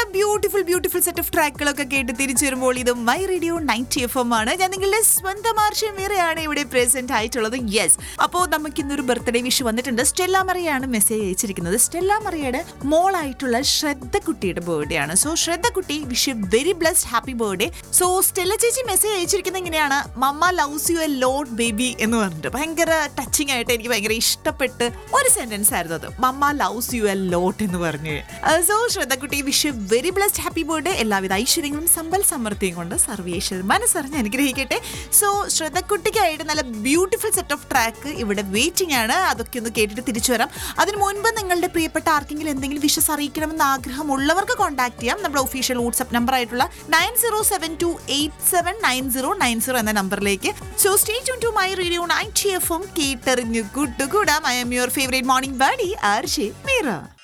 Beautiful set of ട്രാക്കുകളൊക്കെ കേട്ട് തിരിച്ചു വരുമ്പോൾ ഇത് മൈ റേഡിയോ 90 FM ആണ്. ഞാൻ നിങ്ങളുടെ സ്വന്തം ആർഷ്യം വേറെയാണ് ഇവിടെ പ്രസന്റ് ആയിട്ടുള്ളത്. യെസ്, അപ്പോൾ നമുക്ക് ഇന്നൊരു ബർത്ത്ഡേ വിഷ് വന്നിട്ടുണ്ട്. സ്റ്റെല്ല മറിയാണ് മെസ്സേജ് അയച്ചിരിക്കുന്നത്. സ്റ്റെല്ല മറിയുടെ മോളായിട്ടുള്ള ശ്രദ്ധക്കുട്ടിയുടെ ബർത്ത്ഡേ ആണ്. So ശ്രദ്ധക്കുട്ടി wish very blessed happy birthday. So Stella ചേച്ചി മെസ്സേജ് അയച്ചിരിക്കുന്നത് ഇങ്ങനെയാണ്: മമ്മ loves you a lot baby എന്ന് പറഞ്ഞിട്ട് ഭയങ്കര ടച്ചിങ് ആയിട്ട് എനിക്ക് ഭയങ്കര ഇഷ്ടപ്പെട്ട് ഒരു സെന്റൻസ് ആയിരുന്നു അത്. മമ്മ ലവ്സ് യു എ ലോട്ട് എന്ന് പറഞ്ഞു. So ശ്രദ്ധക്കുട്ടി wish very blessed happy birthday. എല്ലാവിധ ഐശ്വര്യങ്ങളും സമ്പൽ സമൃദ്ധിയും കൊണ്ട് സർവേശ്വരൻ മനസ്സറിഞ്ഞ് അനുഗ്രഹിക്കട്ടെ. സോ ശ്രദ്ധക്കുട്ടിക്കായിട്ട് നല്ല ബ്യൂട്ടിഫുൾ സെറ്റ് ഓഫ് ട്രാക്ക് ഇവിടെ വെയിറ്റിംഗ് ആണ്. അതൊക്കെ ഒന്ന് കേട്ടിട്ട് തിരിച്ചു വരാം. അതിന് മുൻപ് നിങ്ങളുടെ പ്രിയപ്പെട്ട ആർക്കെങ്കിലും എന്തെങ്കിലും വിഷസ് അറിയിക്കണമെന്ന് ആഗ്രഹമുള്ളവർക്ക് കോൺടാക്ട് ചെയ്യാം. നമ്മുടെ ഒഫീഷ്യൽ വാട്സ്ആപ്പ് നമ്പർ ആയിട്ടുള്ള 9072879090 എന്ന നമ്പറിലേക്ക്. So stay tune to my radio 90 FM കേട്ടറിഞ്ഞു കൂട്ടുകൂടാം. I am your favourite morning buddy RJ Meera.